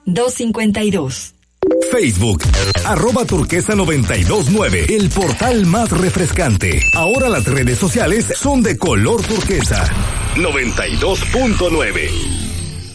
252. Facebook, @turquesa929, el portal más refrescante. Ahora las redes sociales son de color turquesa. 92.9.